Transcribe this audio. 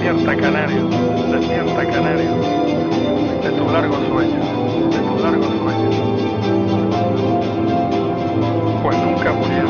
Despierta, canario, despierta, canario, de tu largo sueño, de tu largo sueño. Pues nunca murió.